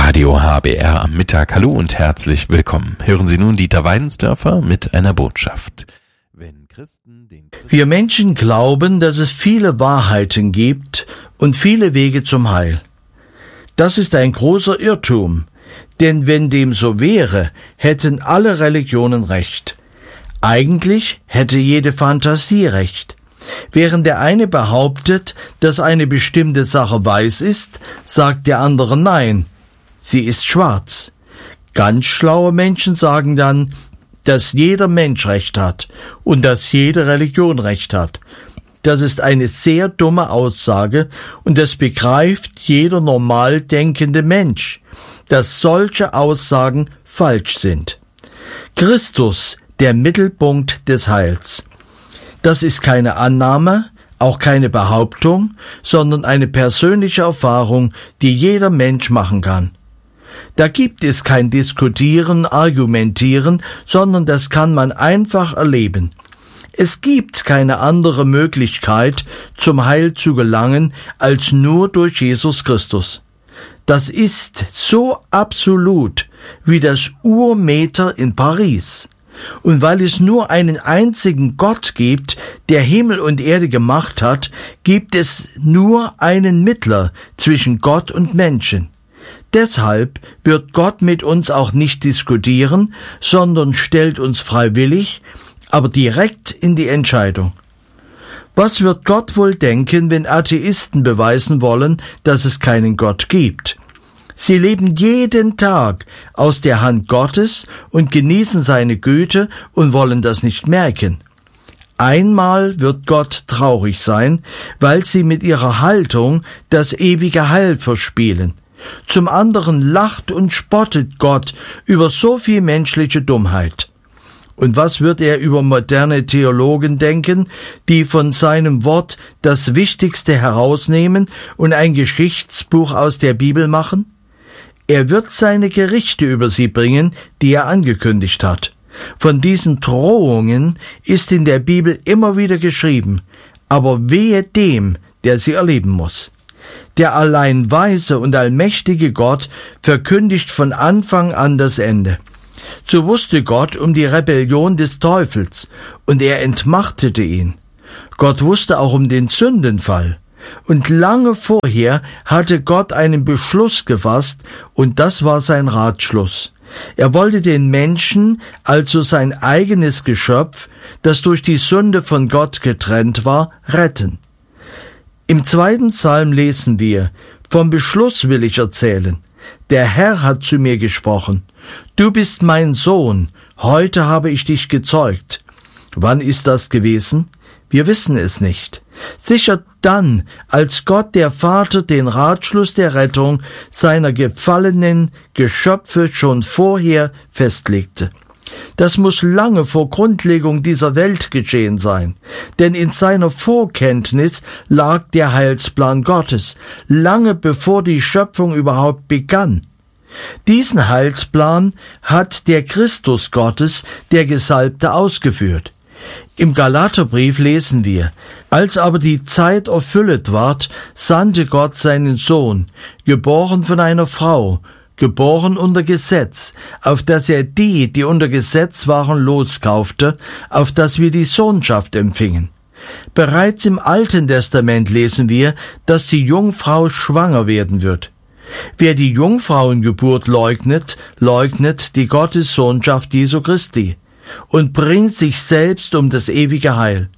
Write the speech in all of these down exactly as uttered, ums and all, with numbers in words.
Radio H B R am Mittag. Hallo und herzlich willkommen. Hören Sie nun Dieter Weidensdörfer mit einer Botschaft. Wenn Christen den Christen Wir Menschen glauben, dass es viele Wahrheiten gibt und viele Wege zum Heil. Das ist ein großer Irrtum, denn wenn dem so wäre, hätten alle Religionen recht. Eigentlich hätte jede Fantasie recht. Während der eine behauptet, dass eine bestimmte Sache weiß ist, sagt der andere nein, sie ist schwarz. Ganz schlaue Menschen sagen dann, dass jeder Mensch Recht hat und dass jede Religion Recht hat. Das ist eine sehr dumme Aussage und das begreift jeder normal denkende Mensch, dass solche Aussagen falsch sind. Christus, der Mittelpunkt des Heils. Das ist keine Annahme, auch keine Behauptung, sondern eine persönliche Erfahrung, die jeder Mensch machen kann. Da gibt es kein Diskutieren, Argumentieren, sondern das kann man einfach erleben. Es gibt keine andere Möglichkeit, zum Heil zu gelangen, als nur durch Jesus Christus. Das ist so absolut wie das Urmeter in Paris. Und weil es nur einen einzigen Gott gibt, der Himmel und Erde gemacht hat, gibt es nur einen Mittler zwischen Gott und Menschen. Deshalb wird Gott mit uns auch nicht diskutieren, sondern stellt uns freiwillig, aber direkt in die Entscheidung. Was wird Gott wohl denken, wenn Atheisten beweisen wollen, dass es keinen Gott gibt? Sie leben jeden Tag aus der Hand Gottes und genießen seine Güte und wollen das nicht merken. Einmal wird Gott traurig sein, weil sie mit ihrer Haltung das ewige Heil verspielen. Zum anderen lacht und spottet Gott über so viel menschliche Dummheit. Und was wird er über moderne Theologen denken, die von seinem Wort das Wichtigste herausnehmen und ein Geschichtsbuch aus der Bibel machen? Er wird seine Gerichte über sie bringen, die er angekündigt hat. Von diesen Drohungen ist in der Bibel immer wieder geschrieben, aber wehe dem, der sie erleben muss. Der allein weise und allmächtige Gott verkündigt von Anfang an das Ende. So wusste Gott um die Rebellion des Teufels, und er entmachtete ihn. Gott wusste auch um den Sündenfall. Und lange vorher hatte Gott einen Beschluss gefasst, und das war sein Ratschluss. Er wollte den Menschen, also sein eigenes Geschöpf, das durch die Sünde von Gott getrennt war, retten. Im zweiten Psalm lesen wir: Vom Beschluss will ich erzählen. Der Herr hat zu mir gesprochen. Du bist mein Sohn, heute habe ich dich gezeugt. Wann ist das gewesen? Wir wissen es nicht. Sicher dann, als Gott der Vater den Ratschluss der Rettung seiner gefallenen Geschöpfe schon vorher festlegte. Das muss lange vor Grundlegung dieser Welt geschehen sein, denn in seiner Vorkenntnis lag der Heilsplan Gottes, lange bevor die Schöpfung überhaupt begann. Diesen Heilsplan hat der Christus Gottes, der Gesalbte, ausgeführt. Im Galaterbrief lesen wir: Als aber die Zeit erfüllet ward, sandte Gott seinen Sohn, geboren von einer Frau, geboren unter Gesetz, auf dass er die, die unter Gesetz waren, loskaufte, auf dass wir die Sohnschaft empfingen. Bereits im Alten Testament lesen wir, dass die Jungfrau schwanger werden wird. Wer die Jungfrauengeburt leugnet, leugnet die Gottessohnschaft Jesu Christi und bringt sich selbst um das ewige Heil.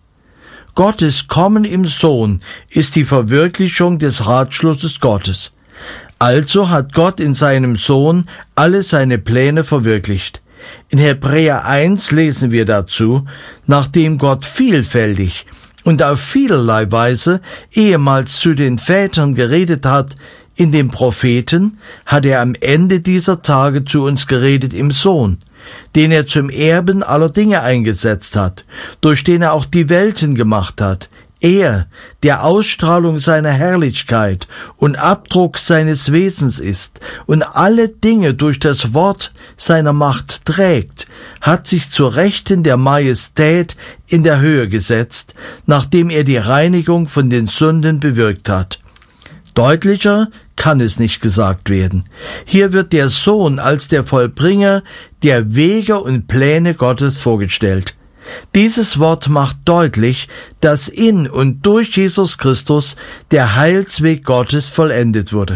Gottes Kommen im Sohn ist die Verwirklichung des Ratschlusses Gottes. Also hat Gott in seinem Sohn alle seine Pläne verwirklicht. In Hebräer eins lesen wir dazu: Nachdem Gott vielfältig und auf vielerlei Weise ehemals zu den Vätern geredet hat in den Propheten, hat er am Ende dieser Tage zu uns geredet im Sohn, den er zum Erben aller Dinge eingesetzt hat, durch den er auch die Welten gemacht hat. Er, der Ausstrahlung seiner Herrlichkeit und Abdruck seines Wesens ist und alle Dinge durch das Wort seiner Macht trägt, hat sich zur Rechten der Majestät in der Höhe gesetzt, nachdem er die Reinigung von den Sünden bewirkt hat. Deutlicher kann es nicht gesagt werden. Hier wird der Sohn als der Vollbringer der Wege und Pläne Gottes vorgestellt. Dieses Wort macht deutlich, dass in und durch Jesus Christus der Heilsweg Gottes vollendet wurde.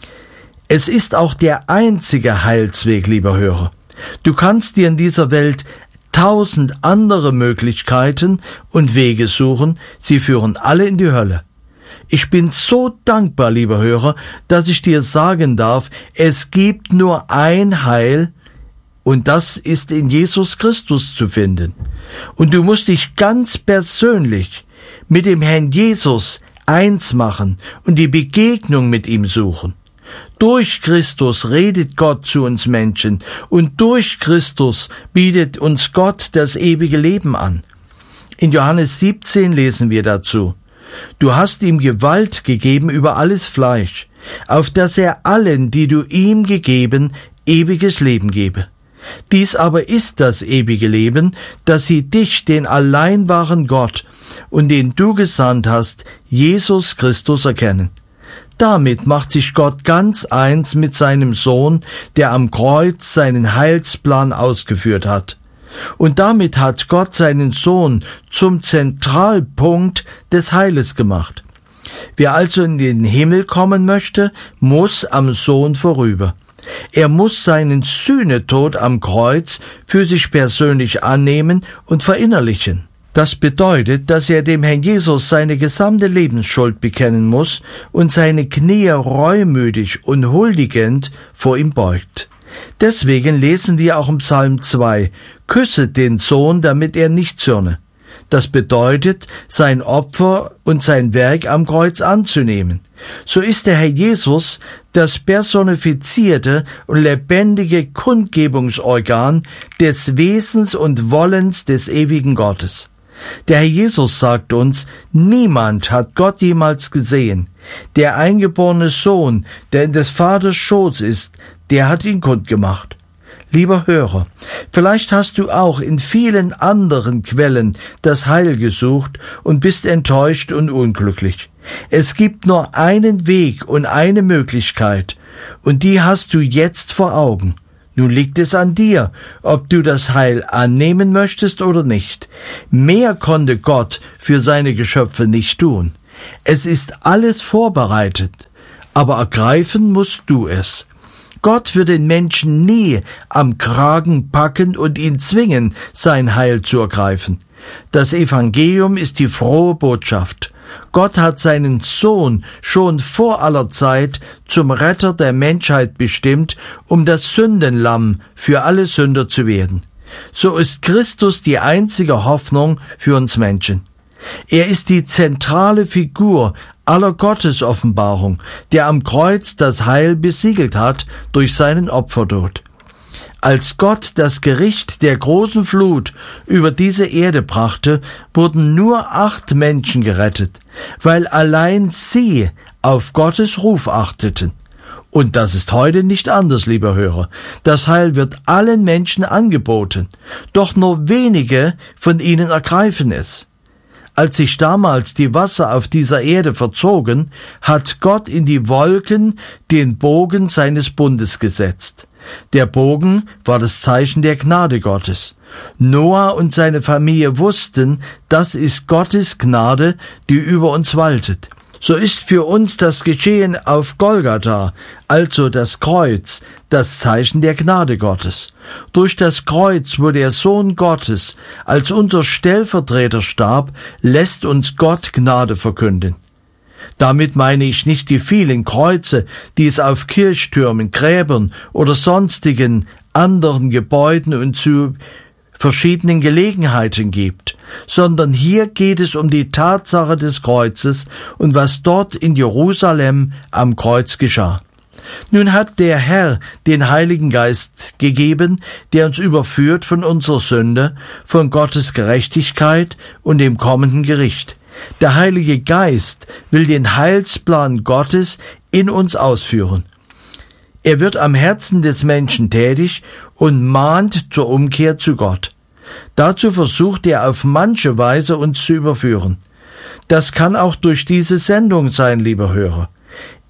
Es ist auch der einzige Heilsweg, lieber Hörer. Du kannst dir in dieser Welt tausend andere Möglichkeiten und Wege suchen, sie führen alle in die Hölle. Ich bin so dankbar, lieber Hörer, dass ich dir sagen darf, es gibt nur ein Heil, und das ist in Jesus Christus zu finden. Und du musst dich ganz persönlich mit dem Herrn Jesus eins machen und die Begegnung mit ihm suchen. Durch Christus redet Gott zu uns Menschen und durch Christus bietet uns Gott das ewige Leben an. In Johannes siebzehn lesen wir dazu: Du hast ihm Gewalt gegeben über alles Fleisch, auf dass er allen, die du ihm gegeben, ewiges Leben gebe. Dies aber ist das ewige Leben, dass sie dich, den allein wahren Gott und den du gesandt hast, Jesus Christus, erkennen. Damit macht sich Gott ganz eins mit seinem Sohn, der am Kreuz seinen Heilsplan ausgeführt hat. Und damit hat Gott seinen Sohn zum Zentralpunkt des Heiles gemacht. Wer also in den Himmel kommen möchte, muss am Sohn vorüber. Er muss seinen Sühnetod am Kreuz für sich persönlich annehmen und verinnerlichen. Das bedeutet, dass er dem Herrn Jesus seine gesamte Lebensschuld bekennen muss und seine Knie reumütig und huldigend vor ihm beugt. Deswegen lesen wir auch im Psalm zwei, küsse den Sohn, damit er nicht zürne. Das bedeutet, sein Opfer und sein Werk am Kreuz anzunehmen. So ist der Herr Jesus das personifizierte und lebendige Kundgebungsorgan des Wesens und Wollens des ewigen Gottes. Der Herr Jesus sagt uns, niemand hat Gott jemals gesehen. Der eingeborene Sohn, der in des Vaters Schoß ist, der hat ihn kundgemacht. Lieber Hörer, vielleicht hast du auch in vielen anderen Quellen das Heil gesucht und bist enttäuscht und unglücklich. Es gibt nur einen Weg und eine Möglichkeit, und die hast du jetzt vor Augen. Nun liegt es an dir, ob du das Heil annehmen möchtest oder nicht. Mehr konnte Gott für seine Geschöpfe nicht tun. Es ist alles vorbereitet, aber ergreifen musst du es. Gott wird den Menschen nie am Kragen packen und ihn zwingen, sein Heil zu ergreifen. Das Evangelium ist die frohe Botschaft. Gott hat seinen Sohn schon vor aller Zeit zum Retter der Menschheit bestimmt, um das Sündenlamm für alle Sünder zu werden. So ist Christus die einzige Hoffnung für uns Menschen. Er ist die zentrale Figur aller Gottesoffenbarung, der am Kreuz das Heil besiegelt hat durch seinen Opfertod. Als Gott das Gericht der großen Flut über diese Erde brachte, wurden nur acht Menschen gerettet, weil allein sie auf Gottes Ruf achteten. Und das ist heute nicht anders, lieber Hörer. Das Heil wird allen Menschen angeboten, doch nur wenige von ihnen ergreifen es. Als sich damals die Wasser auf dieser Erde verzogen, hat Gott in die Wolken den Bogen seines Bundes gesetzt. Der Bogen war das Zeichen der Gnade Gottes. Noah und seine Familie wussten, das ist Gottes Gnade, die über uns waltet. So ist für uns das Geschehen auf Golgatha, also das Kreuz, das Zeichen der Gnade Gottes. Durch das Kreuz, wo der Sohn Gottes als unser Stellvertreter starb, lässt uns Gott Gnade verkünden. Damit meine ich nicht die vielen Kreuze, die es auf Kirchtürmen, Gräbern oder sonstigen anderen Gebäuden und zu verschiedenen Gelegenheiten gibt, sondern hier geht es um die Tatsache des Kreuzes und was dort in Jerusalem am Kreuz geschah. Nun hat der Herr den Heiligen Geist gegeben, der uns überführt von unserer Sünde, von Gottes Gerechtigkeit und dem kommenden Gericht. Der Heilige Geist will den Heilsplan Gottes in uns ausführen. Er wird am Herzen des Menschen tätig und mahnt zur Umkehr zu Gott. Dazu versucht er auf manche Weise uns zu überführen. Das kann auch durch diese Sendung sein, lieber Hörer.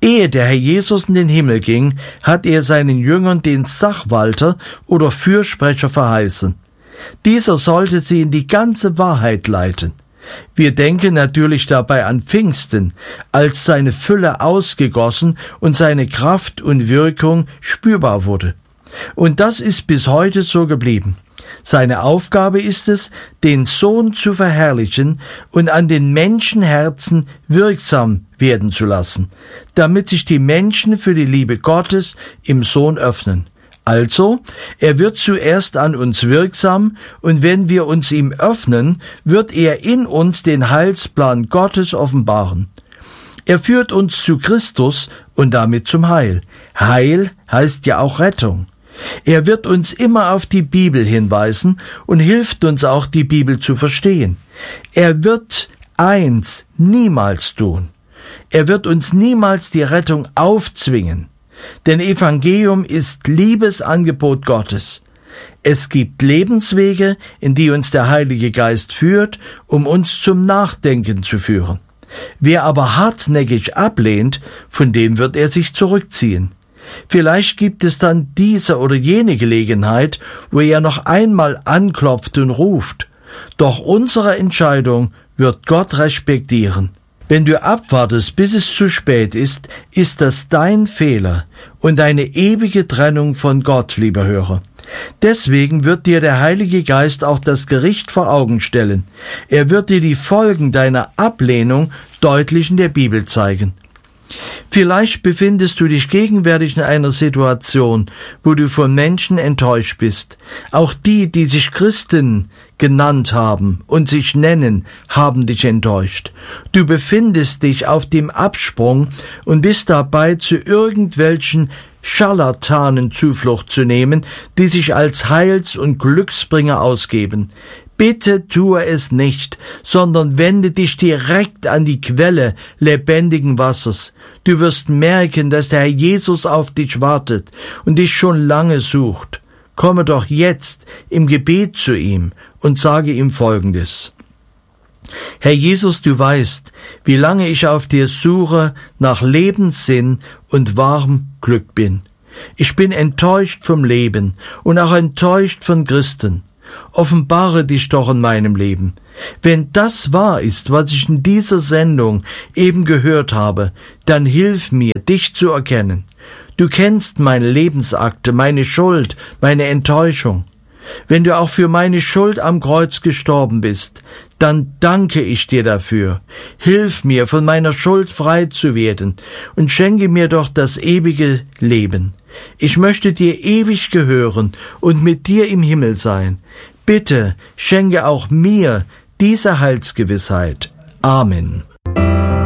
Ehe der Herr Jesus in den Himmel ging, hat er seinen Jüngern den Sachwalter oder Fürsprecher verheißen. Dieser sollte sie in die ganze Wahrheit leiten. Wir denken natürlich dabei an Pfingsten, als seine Fülle ausgegossen und seine Kraft und Wirkung spürbar wurde. Und das ist bis heute so geblieben. Seine Aufgabe ist es, den Sohn zu verherrlichen und an den Menschenherzen wirksam werden zu lassen, damit sich die Menschen für die Liebe Gottes im Sohn öffnen. Also, er wird zuerst an uns wirksam, und wenn wir uns ihm öffnen, wird er in uns den Heilsplan Gottes offenbaren. Er führt uns zu Christus und damit zum Heil. Heil heißt ja auch Rettung. Er wird uns immer auf die Bibel hinweisen und hilft uns auch, die Bibel zu verstehen. Er wird eins niemals tun. Er wird uns niemals die Rettung aufzwingen. Denn Evangelium ist Liebesangebot Gottes. Es gibt Lebenswege, in die uns der Heilige Geist führt, um uns zum Nachdenken zu führen. Wer aber hartnäckig ablehnt, von dem wird er sich zurückziehen. Vielleicht gibt es dann diese oder jene Gelegenheit, wo er noch einmal anklopft und ruft. Doch unsere Entscheidung wird Gott respektieren. Wenn du abwartest, bis es zu spät ist, ist das dein Fehler und eine ewige Trennung von Gott, lieber Hörer. Deswegen wird dir der Heilige Geist auch das Gericht vor Augen stellen. Er wird dir die Folgen deiner Ablehnung deutlich in der Bibel zeigen. Vielleicht befindest du dich gegenwärtig in einer Situation, wo du von Menschen enttäuscht bist. Auch die, die sich Christen genannt haben und sich nennen, haben dich enttäuscht. Du befindest dich auf dem Absprung und bist dabei, zu irgendwelchen Scharlatanen Zuflucht zu nehmen, die sich als Heils- und Glücksbringer ausgeben. Bitte tue es nicht, sondern wende dich direkt an die Quelle lebendigen Wassers. Du wirst merken, dass der Herr Jesus auf dich wartet und dich schon lange sucht. Komme doch jetzt im Gebet zu ihm und sage ihm Folgendes. Herr Jesus, du weißt, wie lange ich auf dir suche nach Lebenssinn und wahrem Glück bin. Ich bin enttäuscht vom Leben und auch enttäuscht von Christen. Offenbare dich doch in meinem Leben. Wenn das wahr ist, was ich in dieser Sendung eben gehört habe, dann hilf mir, dich zu erkennen. Du kennst meine Lebensakte, meine Schuld, meine Enttäuschung. Wenn du auch für meine Schuld am Kreuz gestorben bist, dann danke ich dir dafür. Hilf mir, von meiner Schuld frei zu werden und schenke mir doch das ewige Leben. Ich möchte dir ewig gehören und mit dir im Himmel sein. Bitte schenke auch mir diese Heilsgewissheit. Amen.